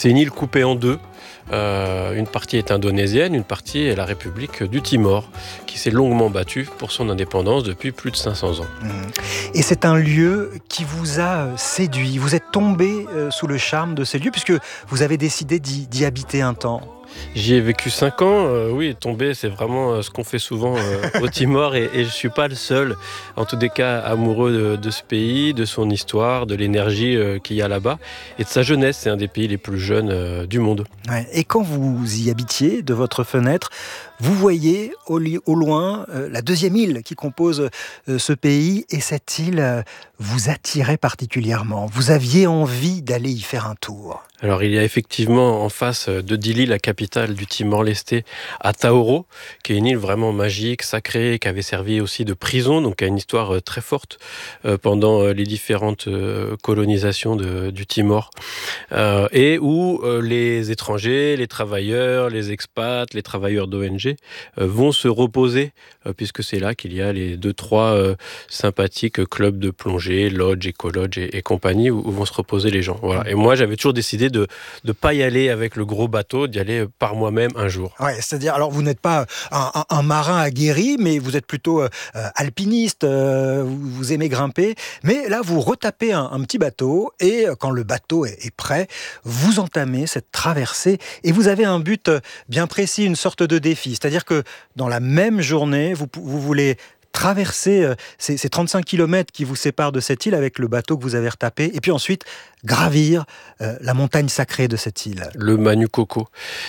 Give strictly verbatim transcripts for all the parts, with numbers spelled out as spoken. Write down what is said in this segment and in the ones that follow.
C'est une île coupée en deux. Euh, une partie est indonésienne, une partie est la République du Timor, qui s'est longuement battue pour son indépendance depuis plus de cinq cents ans. Mmh. Et c'est un lieu qui vous a séduit. Vous êtes tombé sous le charme de ces lieux, puisque vous avez décidé d'y, d'y habiter un temps. J'y ai vécu cinq ans, euh, oui, tomber, c'est vraiment euh, ce qu'on fait souvent euh, au Timor, et, et je ne suis pas le seul, en tous les cas, amoureux de, de ce pays, de son histoire, de l'énergie euh, qu'il y a là-bas, et de sa jeunesse. C'est un des pays les plus jeunes euh, du monde. Ouais. Et quand vous y habitiez, de votre fenêtre, vous voyez au, li- au loin euh, la deuxième île qui compose euh, ce pays, et cette île euh, vous attirait particulièrement. Vous aviez envie d'aller y faire un tour. Alors, il y a effectivement en face de Dili, la capitale du Timor-Leste, à Taoro, qui est une île vraiment magique, sacrée, qui avait servi aussi de prison, donc qui a une histoire très forte euh, pendant les différentes euh, colonisations de, du Timor, euh, et où euh, les étrangers, les travailleurs, les expats, les travailleurs d'O N G euh, vont se reposer, euh, puisque c'est là qu'il y a les deux, trois euh, sympathiques clubs de plongée, lodge, éco-lodge et, et compagnie, où, où vont se reposer les gens. Voilà. Et moi, j'avais toujours décidé de ne pas y aller avec le gros bateau, d'y aller par moi-même un jour. Ouais, c'est-à-dire, alors vous n'êtes pas un, un, un marin aguerri, mais vous êtes plutôt euh, alpiniste, euh, vous, vous aimez grimper, mais là vous retapez un, un petit bateau, et quand le bateau est, est prêt, vous entamez cette traversée, et vous avez un but bien précis, une sorte de défi, c'est-à-dire que dans la même journée, vous, vous voulez traverser euh, ces, ces trente-cinq kilomètres qui vous séparent de cette île avec le bateau que vous avez retapé, et puis ensuite gravir euh, la montagne sacrée de cette île. Le Manu Koko.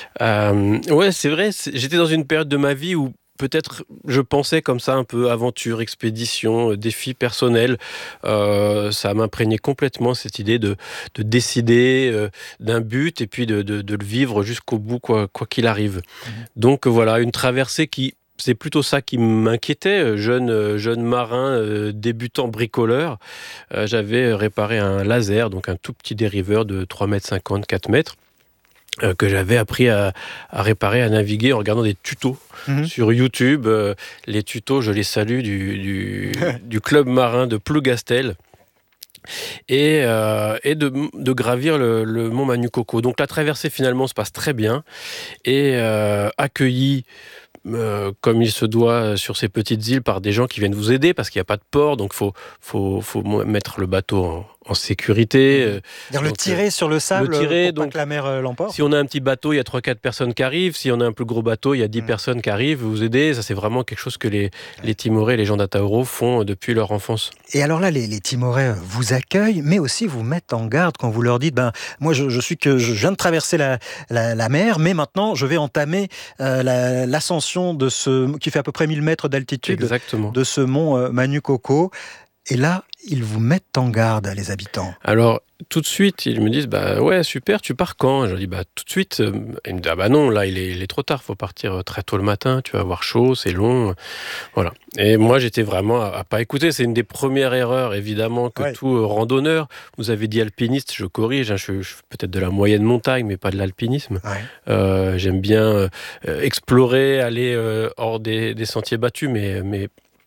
Euh, ouais, c'est vrai, c'est, j'étais dans une période de ma vie où peut-être je pensais comme ça un peu aventure, expédition, défi personnel. Euh, ça m'imprégnait complètement cette idée de, de décider euh, d'un but et puis de, de, de le vivre jusqu'au bout, quoi, quoi qu'il arrive. Mmh. Donc voilà, une traversée qui... C'est plutôt ça qui m'inquiétait, jeune, jeune marin, euh, débutant bricoleur. Euh, j'avais réparé un laser, donc un tout petit dériveur de trois mètres cinquante, quatre mètres, euh, que j'avais appris à, à réparer, à naviguer en regardant des tutos mmh. sur YouTube. Euh, les tutos, je les salue, du, du, du club marin de Plougastel. Et, euh, et de, de gravir le, le mont Manu Koko. Donc la traversée finalement se passe très bien, et euh, accueilli Euh, comme il se doit sur ces petites îles par des gens qui viennent vous aider parce qu'il n'y a pas de port, donc il faut, faut, faut mettre le bateau en, en sécurité. Euh, donc, le tirer euh, sur le sable le tirer, pour donc, pas que la mer euh, l'emporte. Si on a un petit bateau, il y a trois quatre personnes qui arrivent. Si on a un plus gros bateau, il y a dix mmh. personnes qui arrivent vous aider. Ça, c'est vraiment quelque chose que les, les Timorais, les gens d'Atauro font depuis leur enfance. Et alors là, les, les Timorais vous accueillent, mais aussi vous mettent en garde quand vous leur dites ben, moi, je, je suis que je viens de traverser la, la, la mer, mais maintenant, je vais entamer euh, la, l'ascension de ce, qui fait à peu près mille mètres d'altitude. Exactement. De ce mont euh, Manu Koko. Et là, ils vous mettent en garde, les habitants. Alors, tout de suite, ils me disent bah ouais, super, tu pars quand ? Je leur dis bah tout de suite. Ils me disent ah bah non, là il est, il est trop tard, faut partir très tôt le matin, tu vas avoir chaud, c'est long, voilà. Et moi j'étais vraiment à, à pas écouter. C'est une des premières erreurs évidemment que ouais. tout randonneur. Vous avez dit alpiniste, je corrige, hein, je, je suis peut-être de la moyenne montagne, mais pas de l'alpinisme. Ouais. Euh, j'aime bien euh, explorer, aller euh, hors des, des sentiers battus, mais mais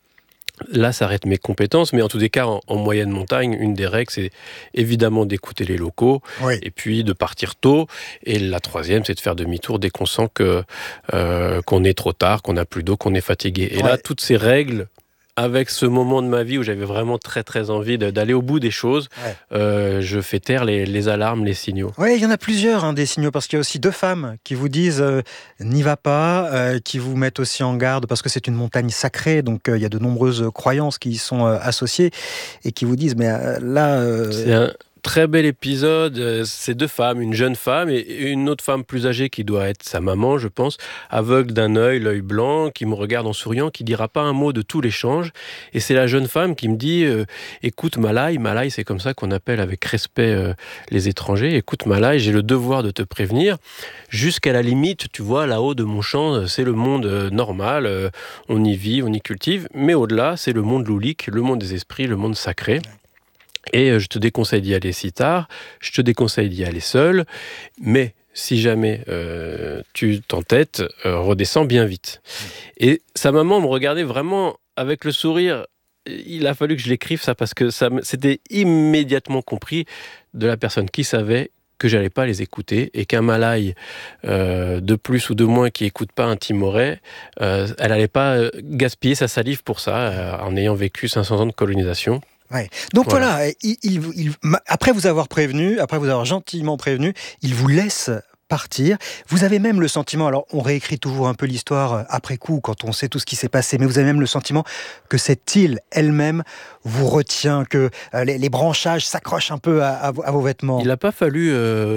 là, ça arrête mes compétences, mais en tous les cas, en, en moyenne montagne, une des règles, c'est évidemment d'écouter les locaux, oui. et puis de partir tôt. Et la troisième, c'est de faire demi-tour dès qu'on sent que, euh, qu'on est trop tard, qu'on n'a plus d'eau, qu'on est fatigué. Et ouais. là, toutes ces règles, avec ce moment de ma vie où j'avais vraiment très très envie de, d'aller au bout des choses, ouais. euh, je fais taire les, les alarmes, les signaux. Oui, il y en a plusieurs hein, des signaux, parce qu'il y a aussi deux femmes qui vous disent euh, n'y va pas, euh, qui vous mettent aussi en garde parce que c'est une montagne sacrée, donc euh, il y a de nombreuses croyances qui y sont euh, associées et qui vous disent mais euh, là... Euh... C'est un très bel épisode, c'est deux femmes, une jeune femme et une autre femme plus âgée qui doit être sa maman, je pense, aveugle d'un œil, l'œil blanc, qui me regarde en souriant, qui dira pas un mot de tout l'échange. Et c'est la jeune femme qui me dit euh, écoute Malai, Malai c'est comme ça qu'on appelle avec respect euh, les étrangers, écoute Malai, j'ai le devoir de te prévenir, jusqu'à la limite, tu vois, là-haut de mon champ, c'est le monde euh, normal, euh, on y vit, on y cultive, mais au-delà, c'est le monde loulique, le monde des esprits, le monde sacré. Et je te déconseille d'y aller si tard, je te déconseille d'y aller seul, mais si jamais euh, tu t'entêtes, euh, redescends bien vite. Et sa maman me regardait vraiment avec le sourire. Il a fallu que je l'écrive ça parce que ça, c'était immédiatement compris de la personne qui savait que j'allais pas les écouter et qu'un Malaï euh, de plus ou de moins qui écoute pas un Timorais, euh, elle allait pas gaspiller sa salive pour ça, euh, en ayant vécu cinq cents ans de colonisation. Ouais. Donc Voilà. voilà, il, il, il, après vous avoir prévenu, après vous avoir gentiment prévenu, il vous laisse partir. Vous avez même le sentiment, alors on réécrit toujours un peu l'histoire après coup, quand on sait tout ce qui s'est passé, mais vous avez même le sentiment que cette île elle-même vous retient, que euh, les, les branchages s'accrochent un peu à, à, à vos vêtements. Il n'a pas fallu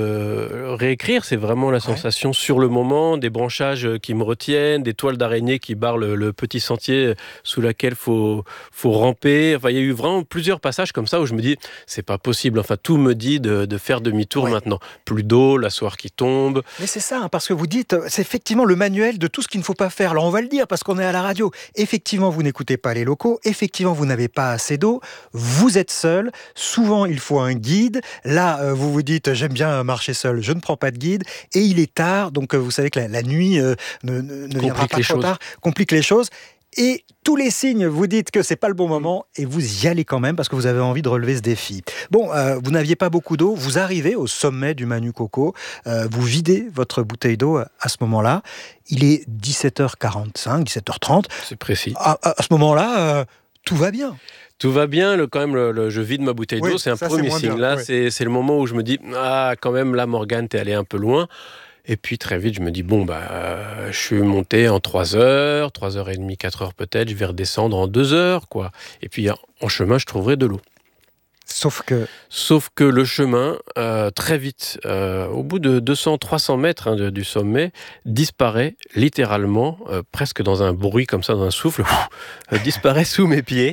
euh, réécrire, c'est vraiment la ouais. sensation sur le moment, des branchages qui me retiennent, des toiles d'araignée qui barrent le, le petit sentier sous lequel il faut, faut ramper. Enfin, il y a eu vraiment plusieurs passages comme ça où je me dis, c'est pas possible. Enfin, tout me dit de, de faire demi-tour ouais. maintenant. Plus d'eau, la soirée qui tombe. Mais c'est ça, hein, parce que vous dites, c'est effectivement le manuel de tout ce qu'il ne faut pas faire. Alors on va le dire parce qu'on est à la radio. Effectivement, vous n'écoutez pas les locaux. Effectivement, vous n'avez pas assez d'eau. Vous êtes seul. Souvent, il faut un guide. Là, euh, vous vous dites, j'aime bien marcher seul. Je ne prends pas de guide. Et il est tard, donc euh, vous savez que la, la nuit euh, ne, ne, ne viendra pas trop choses. tard, complique les choses. Et tous les signes vous dites que c'est pas le bon moment et vous y allez quand même parce que vous avez envie de relever ce défi. Bon, euh, vous n'aviez pas beaucoup d'eau, vous arrivez au sommet du Manu Koko, euh, vous videz votre bouteille d'eau à ce moment-là. Il est dix-sept heures quarante-cinq, dix-sept heures trente. C'est précis. À, à, à ce moment-là, euh, tout va bien. Tout va bien, le, quand même, le, le, je vide ma bouteille oui, d'eau, c'est un ça, premier c'est signe. bien, là, oui. c'est, c'est le moment où je me dis, ah, quand même, là, Morgane, t'es allé un peu loin. Et puis très vite, je me dis, bon, bah, euh, je suis monté en trois heures, trois heures et demie, quatre heures peut-être, je vais redescendre en deux heures, quoi. Et puis en chemin, je trouverai de l'eau. Sauf que... Sauf que le chemin, euh, très vite, euh, au bout de deux cents à trois cents mètres hein, de, du sommet, disparaît littéralement, euh, presque dans un bruit comme ça, dans un souffle, euh, disparaît sous mes pieds.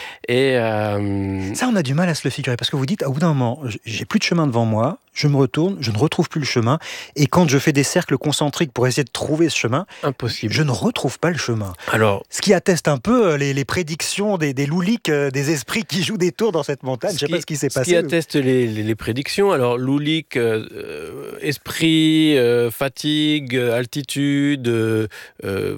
Et euh... ça, on a du mal à se le figurer, parce que vous dites, au bout d'un moment, j'ai plus de chemin devant moi, je me retourne, je ne retrouve plus le chemin, et quand je fais des cercles concentriques pour essayer de trouver ce chemin, impossible. Je ne retrouve pas le chemin. Alors, ce qui atteste un peu les, les prédictions des, des louliques, des esprits qui jouent des tours dans cette montagne. Je ne sais pas ce qui s'est passé. Ce qui atteste les, les, les prédictions, alors louliques, euh, esprit, euh, fatigue, altitude, euh, euh,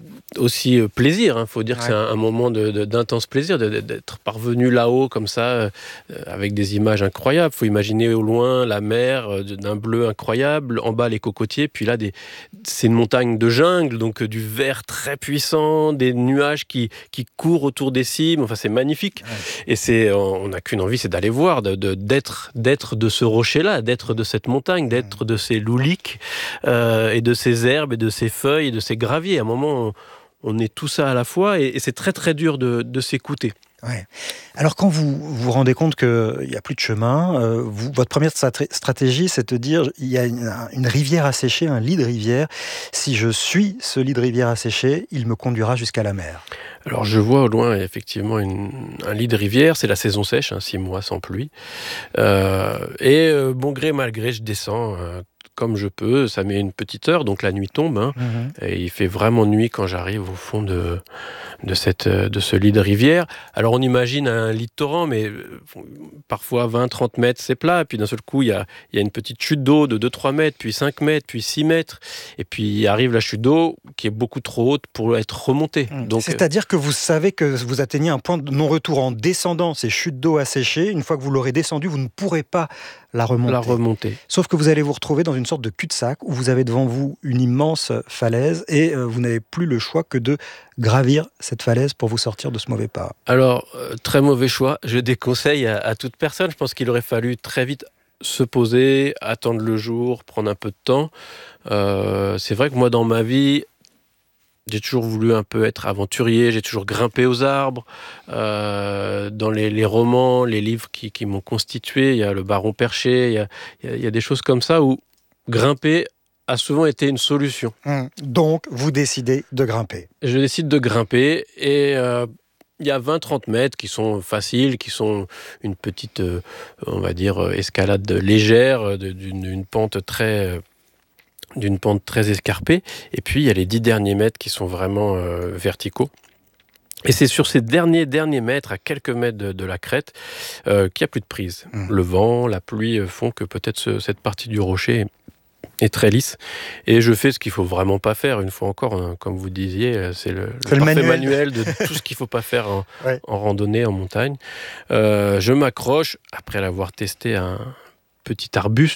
aussi euh, plaisir, il hein. faut dire ouais. que c'est un, un moment de, de, d'intense plaisir de, de, d'être parvenu là-haut comme ça, euh, avec des images incroyables. Il faut imaginer au loin la mer euh, d'un bleu incroyable, en bas les cocotiers, puis là des, c'est une montagne de jungle, donc euh, du vert très puissant, des nuages qui, qui courent autour des cimes, enfin c'est magnifique. Ouais. Et c'est, on n'a qu'une envie, c'est d'aller voir, de, de, d'être, d'être de ce rocher-là, d'être de cette montagne, d'être ouais. de ces louliques, euh, et de ces herbes, et de ces feuilles, et de ces graviers. À un moment, on, on est tout ça à la fois et, et c'est très très dur de, de s'écouter. Ouais. Alors quand vous vous rendez compte qu'il n'y a plus de chemin, euh, vous, votre première stratégie c'est de dire il y a une, une rivière asséchée, un lit de rivière. Si je suis ce lit de rivière asséché, il me conduira jusqu'à la mer. Alors je vois au loin effectivement une, un lit de rivière, c'est la saison sèche, hein, six mois sans pluie. Euh, et euh, bon gré mal gré, je descends euh, comme je peux, ça met une petite heure, donc la nuit tombe, hein, mmh. et il fait vraiment nuit quand j'arrive au fond de, de, cette, de ce lit de rivière. Alors on imagine un lit de torrent, mais parfois vingt à trente mètres c'est plat, et puis d'un seul coup il y a, il y a une petite chute d'eau de deux à trois mètres, puis cinq mètres, puis six mètres, et puis arrive la chute d'eau qui est beaucoup trop haute pour être remontée. Mmh. Donc, c'est-à-dire que vous savez que vous atteignez un point de non-retour en descendant ces chutes d'eau asséchées. Une fois que vous l'aurez descendu, vous ne pourrez pas la remonter. La remonter. Sauf que vous allez vous retrouver dans une sorte de cul-de-sac où vous avez devant vous une immense falaise et euh, vous n'avez plus le choix que de gravir cette falaise pour vous sortir de ce mauvais pas. Alors, euh, très mauvais choix. Je déconseille à, à toute personne. Je pense qu'il aurait fallu très vite se poser, attendre le jour, prendre un peu de temps. Euh, c'est vrai que moi, dans ma vie, j'ai toujours voulu un peu être aventurier, j'ai toujours grimpé aux arbres. Euh, dans les, les romans, les livres qui, qui m'ont constitué, il y a le Baron Perché, il y a, il y a, il y a des choses comme ça où grimper a souvent été une solution. Mmh. Donc, vous décidez de grimper. Je décide de grimper et euh, il y a vingt à trente mètres qui sont faciles, qui sont une petite, euh, on va dire, escalade légère, d'une, d'une pente très... d'une pente très escarpée, et puis il y a les dix derniers mètres qui sont vraiment euh, verticaux. Et c'est sur ces derniers derniers mètres, à quelques mètres de, de la crête, euh, qu'il n'y a plus de prise. Mmh. Le vent, la pluie font que peut-être ce, cette partie du rocher est très lisse. Et je fais ce qu'il ne faut vraiment pas faire, une fois encore, hein, comme vous disiez, c'est le, c'est le, le parfait manuel. manuel de tout ce qu'il ne faut pas faire en, ouais. en randonnée, en montagne. Euh, je m'accroche, après l'avoir testé, à un petit arbuste,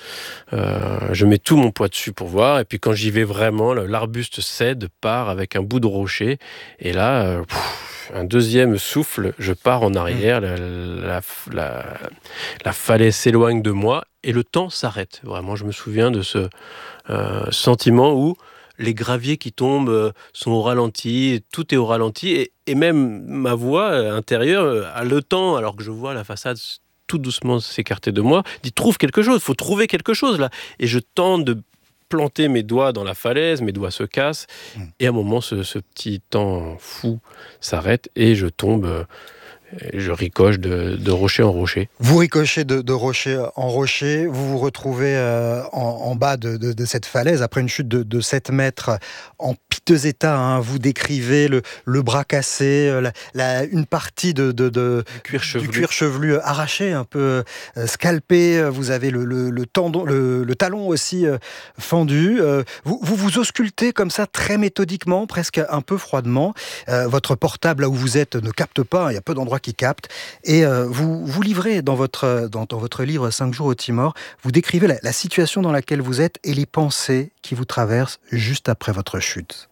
Euh, je mets tout mon poids dessus pour voir, et puis quand j'y vais vraiment, l'arbuste cède, part avec un bout de rocher, et là, euh, pff, un deuxième souffle, je pars en arrière, la, la, la, la falaise s'éloigne de moi, et le temps s'arrête. Vraiment, je me souviens de ce euh, sentiment où les graviers qui tombent sont au ralenti, tout est au ralenti, et, et même ma voix intérieure a le temps, alors que je vois la façade tout doucement s'écarter de moi, dit trouve quelque chose, faut trouver quelque chose là. Et je tente de planter mes doigts dans la falaise, mes doigts se cassent, mmh. et à un moment, ce, ce petit temps fou s'arrête et je tombe. Euh, Je ricoche de, de rocher en rocher. Vous ricochez de, de rocher en rocher, vous vous retrouvez euh, en, en bas de, de, de cette falaise, après une chute de, de sept mètres, en piteux état. Hein. Vous décrivez le, le bras cassé, la, la, une partie de, de, de, du, cuir chevelu. du cuir chevelu arraché, un peu euh, scalpé. Vous avez le, le, le, tendon, le, le talon aussi euh, fendu. Euh, vous, vous vous auscultez comme ça, très méthodiquement, presque un peu froidement. Euh, votre portable, là où vous êtes, ne capte pas. Il y a peu d'endroits qui captent. Et euh, vous vous livrez dans votre, dans, dans votre livre cinq jours au Timor, vous décrivez la, la situation dans laquelle vous êtes et les pensées qui vous traversent juste après votre chute.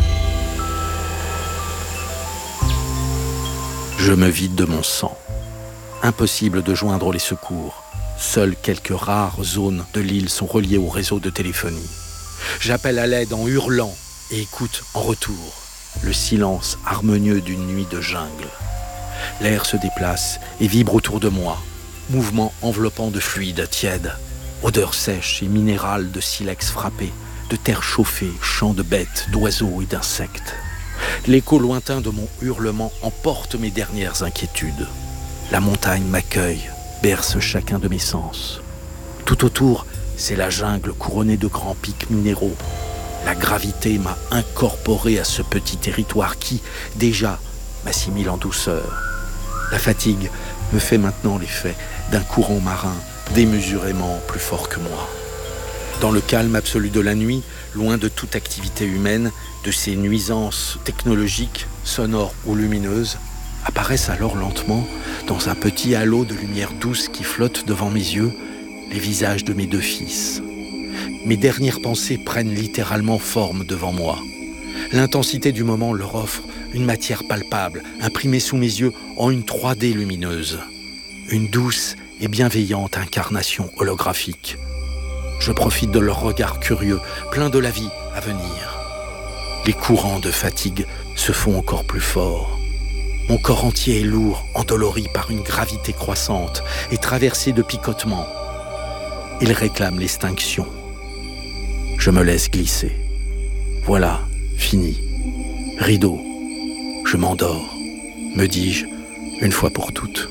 Je me vide de mon sang. Impossible de joindre les secours. Seules quelques rares zones de l'île sont reliées au réseau de téléphonie. J'appelle à l'aide en hurlant et écoute en retour le silence harmonieux d'une nuit de jungle. L'air se déplace et vibre autour de moi, mouvement enveloppant de fluide tiède, odeur sèche et minérale de silex frappé, de terre chauffée, chants de bêtes, d'oiseaux et d'insectes. L'écho lointain de mon hurlement emporte mes dernières inquiétudes. La montagne m'accueille, berce chacun de mes sens. Tout autour, c'est la jungle couronnée de grands pics minéraux. La gravité m'a incorporé à ce petit territoire qui, déjà, m'assimile en douceur. La fatigue me fait maintenant l'effet d'un courant marin démesurément plus fort que moi. Dans le calme absolu de la nuit, loin de toute activité humaine, de ces nuisances technologiques, sonores ou lumineuses, apparaissent alors lentement, dans un petit halo de lumière douce qui flotte devant mes yeux, les visages de mes deux fils. Mes dernières pensées prennent littéralement forme devant moi. L'intensité du moment leur offre une matière palpable, imprimée sous mes yeux en une trois D lumineuse. Une douce et bienveillante incarnation holographique. Je profite de leur regard curieux, plein de la vie à venir. Les courants de fatigue se font encore plus forts. Mon corps entier est lourd, endolori par une gravité croissante et traversé de picotements. Il réclame l'extinction. Je me laisse glisser. Voilà, fini. Rideau. Je m'endors, me dis-je, une fois pour toutes.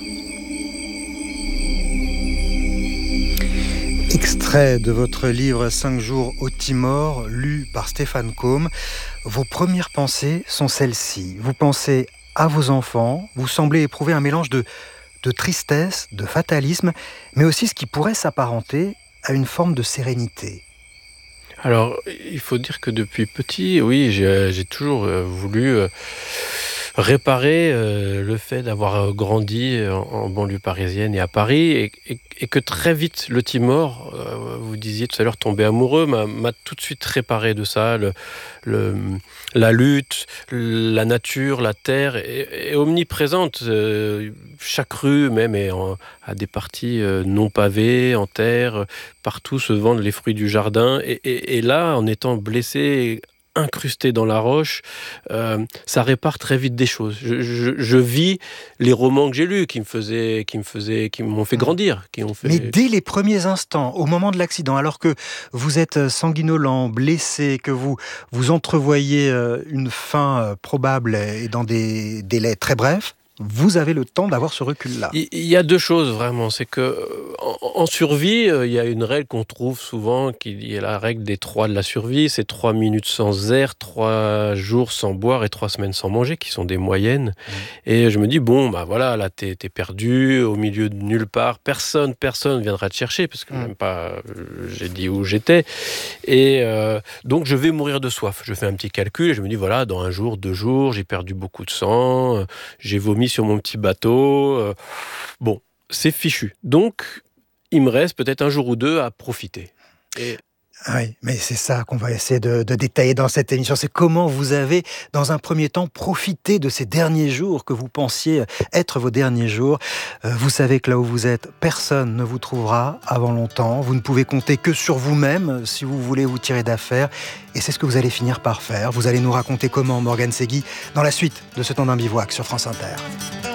Extrait de votre livre cinq jours au Timor, lu par Stéphane Côme. Vos premières pensées sont celles-ci. Vous pensez à vos enfants, vous semblez éprouver un mélange de, de tristesse, de fatalisme, mais aussi ce qui pourrait s'apparenter à une forme de sérénité. Alors, il faut dire que depuis petit, oui, j'ai, j'ai toujours euh, voulu euh, réparer euh, le fait d'avoir grandi en, en banlieue parisienne et à Paris, et, et, et que très vite, le Timor, euh, vous disiez tout à l'heure, tomber amoureux, m'a, m'a tout de suite réparé de ça. Le, le, la lutte, la nature, la terre est, est omniprésente. Euh, chaque rue, même, est en, à des parties euh, non pavées, en terre. Partout se vendent les fruits du jardin. Et, et, et là, en étant blessé, incrusté dans la roche, euh, ça répare très vite des choses. Je, je, je vis les romans que j'ai lus, qui me faisaient, qui me faisaient, qui m'ont fait grandir, qui ont fait. Mais dès les premiers instants, au moment de l'accident, alors que vous êtes sanguinolent, blessé, que vous vous entrevoyez une fin probable et dans des délais très brefs, vous avez le temps d'avoir ce recul-là. Il y a deux choses vraiment, c'est que en, en survie, il y a une règle qu'on trouve souvent, qui est la règle des trois de la survie, c'est trois minutes sans air, trois jours sans boire et trois semaines sans manger, qui sont des moyennes. Mmh. Et je me dis bon, bah voilà, là t'es, t'es perdu au milieu de nulle part, personne, personne viendra te chercher parce que mmh. même pas, j'ai dit où j'étais. Et euh, donc je vais mourir de soif. Je fais un petit calcul et je me dis voilà, dans un jour, deux jours, j'ai perdu beaucoup de sang, j'ai vomi sur mon petit bateau. Euh, bon, c'est fichu. Donc, il me reste peut-être un jour ou deux à profiter. Et... Oui, mais c'est ça qu'on va essayer de, de détailler dans cette émission. C'est comment vous avez, dans un premier temps, profité de ces derniers jours que vous pensiez être vos derniers jours. Euh, vous savez que là où vous êtes, personne ne vous trouvera avant longtemps. Vous ne pouvez compter que sur vous-même si vous voulez vous tirer d'affaire. Et c'est ce que vous allez finir par faire. Vous allez nous raconter comment, Morgane Segui, dans la suite de Ce temps d'un bivouac sur France Inter.